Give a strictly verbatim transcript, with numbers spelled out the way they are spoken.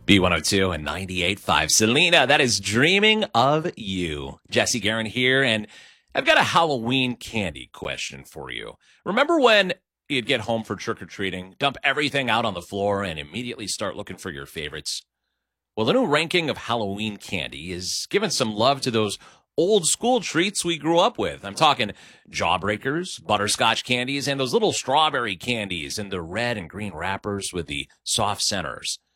B one oh two and ninety-eight point five. Selena, that is Dreaming of You. Jesse Guerin here, and I've got a Halloween candy question for you. Remember when you'd get home for trick-or-treating, dump everything out on the floor, and immediately start looking for your favorites? Well, the new ranking of Halloween candy is giving some love to those old-school treats we grew up with. I'm talking Jawbreakers, butterscotch candies, and those little strawberry candies in the red and green wrappers with the soft centers.